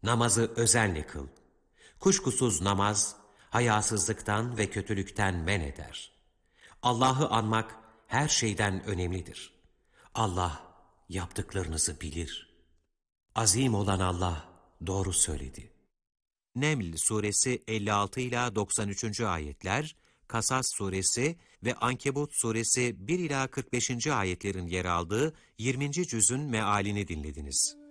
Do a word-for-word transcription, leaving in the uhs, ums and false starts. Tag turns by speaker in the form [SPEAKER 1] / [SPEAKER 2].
[SPEAKER 1] Namazı özenle kıl. Kuşkusuz namaz, hayasızlıktan ve kötülükten men eder. Allah'ı anmak her şeyden önemlidir. Allah yaptıklarınızı bilir. Azim olan Allah doğru söyledi. Neml suresi elli altı ila doksan üçüncü ayetler, Kasas suresi ve Ankebut suresi bir ila kırk beşinci ayetlerin yer aldığı yirminci cüzün mealini dinlediniz.